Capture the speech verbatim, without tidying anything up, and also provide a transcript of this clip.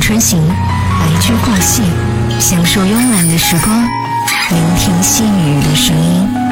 春行，白驹过隙，享受慵懒的时光，聆听细雨的声音。